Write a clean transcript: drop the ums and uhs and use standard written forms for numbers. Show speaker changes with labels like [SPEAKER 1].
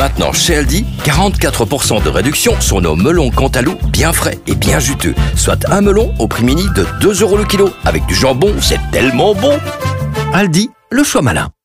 [SPEAKER 1] Maintenant chez Aldi, 44% de réduction sur nos melons Cantalou bien frais et bien juteux. Soit un melon au prix mini de 2 € le kilo. Avec du jambon, c'est tellement bon. Aldi, le choix malin.